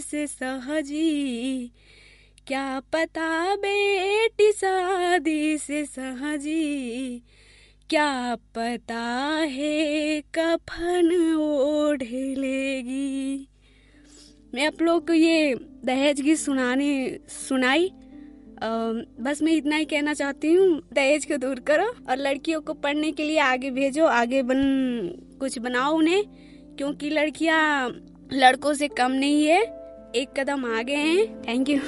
से सहजी, क्या पता बेटी शादी से सहजी, क्या पता है कफन ओढ़ लेगी। मैं आप लोग को ये दहेज की सुनाई। बस मैं इतना ही कहना चाहती हूँ, दहेज को दूर करो और लड़कियों को पढ़ने के लिए आगे भेजो, आगे कुछ बनाओ उन्हें, क्योंकि लड़कियाँ लड़कों से कम नहीं है, एक कदम आगे हैं। Thank you.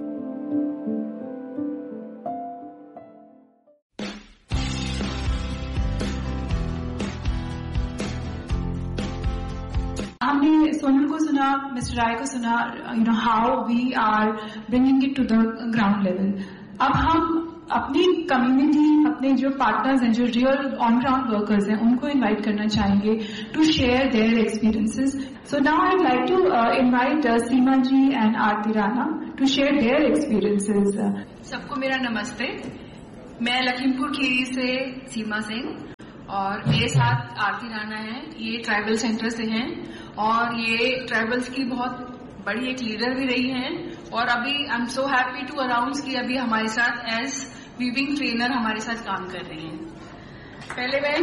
हमने सोनल को सुना, मिस्टर राय को सुना, how we are bringing it to the ground level. अब हम अपनी कम्युनिटी, अपने जो पार्टनर्स हैं, जो रियल ऑन ग्राउंड वर्कर्स हैं, उनको इनवाइट करना चाहेंगे to share their experiences. So now I would like to invite Seema ji and Aarti Rana to share their experiences. सबको मेरा नमस्ते। मैं लखीमपुर खीरी से सीमा सिंह और मेरे साथ आरती राणा है। ये ट्राइबल सेंटर से हैं और ये ट्राइबल्स की बहुत बड़ी एक लीडर भी रही हैं और अभी I am so happy to announce कि अभी हमारे साथ एज वीविंग ट्रेनर हमारे साथ काम कर रही हैं। पहले मैं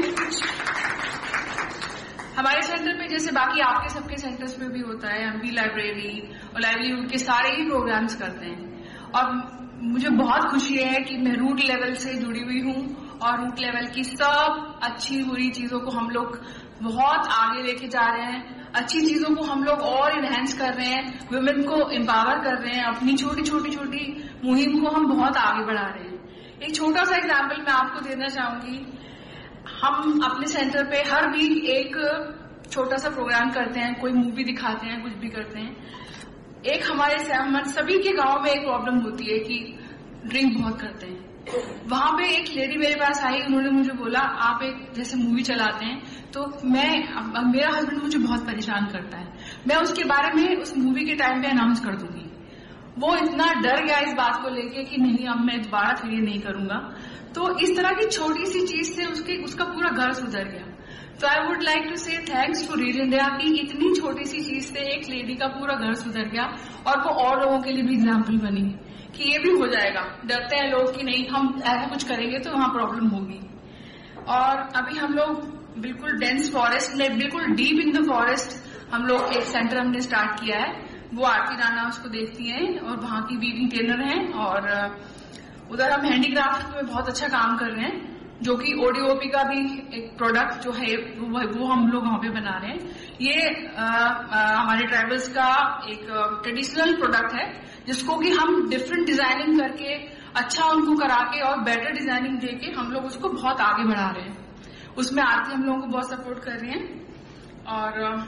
हमारे सेंटर पे जैसे बाकी आपके सबके सेंटर्स पे भी होता है, हम भी लाइब्रेरी और लाइवलीहुड के सारे ही प्रोग्राम्स करते हैं और मुझे बहुत खुशी है कि मैं रूट लेवल से जुड़ी हुई हूँ और रूट लेवल की सब अच्छी बुरी चीजों को हम लोग बहुत आगे लेके जा रहे हैं, अच्छी चीजों को हम लोग और इनहेंस कर रहे हैं, वुमेन को एम्पावर कर रहे हैं, अपनी छोटी छोटी मुहिम को हम बहुत आगे बढ़ा रहे हैं। एक छोटा सा एग्जाम्पल मैं आपको देना चाहूंगी। हम अपने सेंटर पे हर वीक एक छोटा सा प्रोग्राम करते हैं, कोई मूवी दिखाते हैं, कुछ भी करते हैं। एक हमारे सभी के गांव में एक प्रॉब्लम होती है कि ड्रिंक बहुत करते हैं। वहां पे एक लेडी मेरे पास आई, उन्होंने मुझे बोला आप एक जैसे मूवी चलाते हैं तो मेरा हस्बैंड मुझे बहुत परेशान करता है, मैं उसके बारे में उस मूवी के टाइम पे अनाउंस कर दूंगी। वो इतना डर गया इस बात को लेके कि नहीं अब मैं दोबारा फिर ये नहीं करूंगा। तो इस तरह की छोटी सी चीज से उसका पूरा घर सुधर गया। तो आई वुड लाइक टू से थैंक्स टू रीड इंडिया की इतनी छोटी सी चीज से एक लेडी का पूरा घर सुधर गया और वो और लोगों के लिए भी एग्जाम्पल बनी कि ये भी हो जाएगा। डरते हैं लोग कि नहीं हम ऐसा कुछ करेंगे तो वहां प्रॉब्लम होगी। और अभी हम लोग बिल्कुल डेंस फॉरेस्ट में, बिल्कुल डीप इन द फॉरेस्ट हम लोग एक सेंटर हमने स्टार्ट किया है। वो आरती राणा उसको देखती हैं और वहां की वीविंग ट्रेनर हैं और उधर हम हैंडीक्राफ्ट में बहुत अच्छा काम कर रहे हैं, जो कि ओडीओपी का भी एक प्रोडक्ट जो है वो हम लोग वहां पे बना रहे हैं। ये हमारे ट्राइबल्स का एक ट्रेडिशनल प्रोडक्ट है जिसको कि हम डिफरेंट डिजाइनिंग करके अच्छा उनको करा के और बेटर डिजाइनिंग देके हम लोग उसको बहुत आगे बढ़ा रहे हैं। उसमें आरती हम लोगों को बहुत सपोर्ट कर रही हैं और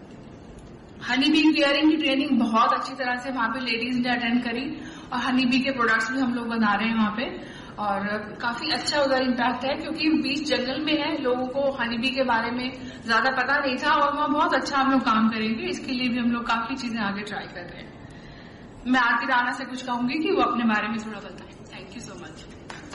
हनी बी केयरिंग की ट्रेनिंग बहुत अच्छी तरह से वहां पे लेडीज ने अटेंड करी और हनी बी के प्रोडक्ट्स भी हम लोग बना रहे हैं वहां पे और काफी अच्छा उधर इम्पैक्ट है क्योंकि बीच जंगल में है, लोगों को हनी बी के बारे में ज्यादा पता नहीं था और वहां बहुत अच्छा हम लोग काम करेंगे। इसके लिए भी हम लोग काफी चीजें आगे ट्राई कर रहे हैं। मैं आरती राणा से कुछ कहूंगी कि वो अपने बारे में थोड़ा बताएं। Thank you so much.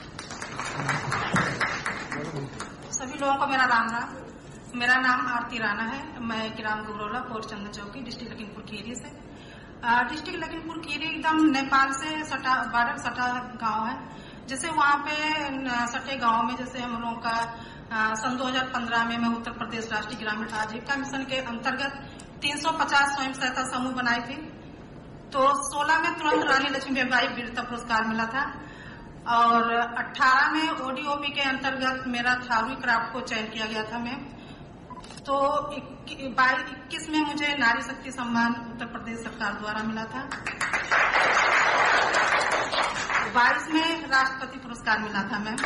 सभी लोगों को मेरा राम राम। मेरा नाम आरती राणा है। मैं ग्राम गुबरौला, पोस्ट चंदन चौकी, डिस्ट्रिक्ट लखीमपुर खीरी से। डिस्ट्रिक्ट लखीमपुर खीरी एकदम नेपाल से बॉर्डर सटा गांव है। जैसे वहां पे सटे गांव में जैसे हम लोगों का सन 2015 में मैं उत्तर प्रदेश राष्ट्रीय ग्रामीण आजीविका मिशन के अंतर्गत 350 स्वयं सहायता समूह बनाई थी। तो 16 में तुरंत रानी लक्ष्मीबाई वीरता पुरस्कार मिला था और 18 में ओडीओपी के अंतर्गत मेरा थारू क्राफ्ट को चयन किया गया था। मैं तो 21 में मुझे नारी शक्ति सम्मान उत्तर प्रदेश सरकार द्वारा मिला था। 22 में राष्ट्रपति पुरस्कार मिला था। मैं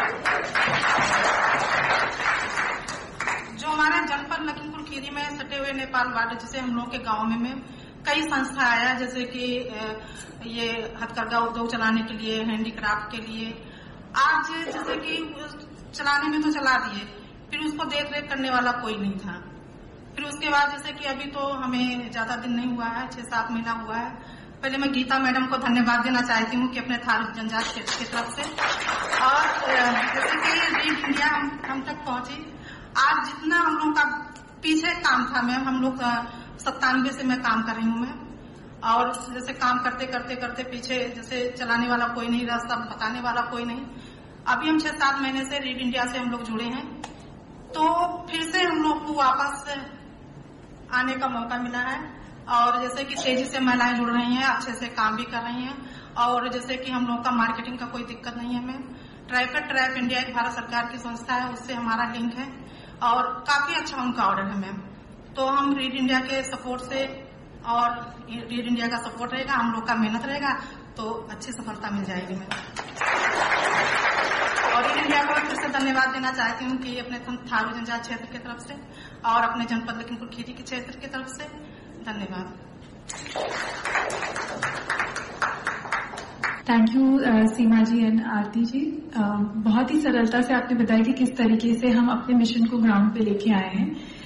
जो हमारे जनपद लखीमपुर खीरी में सटे हुए नेपाल बॉर्डर जैसे हम लोग के गांव में कई संस्था आया, जैसे कि ये हथकरघा उद्योग चलाने के लिए, हैंडीक्राफ्ट के लिए। आज जैसे कि चलाने में तो चला दिए, फिर उसको देख रेख करने वाला कोई नहीं था। फिर उसके बाद जैसे कि अभी तो हमें ज्यादा दिन नहीं हुआ है, 6-7 महीना हुआ है। पहले मैं गीता मैडम को धन्यवाद देना चाहती हूँ कि अपने थारू जनजाति की तरफ से और जैसे कि रीड इंडिया हम तक पहुंची। आज जितना हम लोग का पीछे काम था मैम, हम लोग 97 से मैं काम कर रही हूँ मैं। और जैसे काम करते करते करते पीछे जैसे चलाने वाला कोई नहीं, रास्ता बताने वाला कोई नहीं। अभी हम 6-7 महीने से रीड इंडिया से हम लोग जुड़े हैं, तो फिर से हम लोग को वापस आने का मौका मिला है। और जैसे कि तेजी से महिलाएं जुड़ रही हैं, अच्छे से काम भी कर रही हैं, और जैसे कि हम लोग का मार्केटिंग का कोई दिक्कत नहीं है मैम। ट्रैप इंडिया एक भारत सरकार की संस्था है, उससे हमारा लिंक है और काफी अच्छा उनका ऑर्डर है मैम। तो हम रीड इंडिया के सपोर्ट से, और रीड इंडिया का सपोर्ट रहेगा, हम लोग का मेहनत रहेगा, तो अच्छी सफलता मिल जाएगी मैम। और रीड इंडिया को फिर से धन्यवाद देना चाहती हूँ कि अपने थारू जनजाति क्षेत्र की तरफ से और अपने जनपद लखीमपुर खीरी के क्षेत्र की तरफ से धन्यवाद। Thank you Seema ji and आरती जी। बहुत ही सरलता से आपने बताया कि किस तरीके से हम अपने मिशन को ग्राउंड पे लेके आए हैं।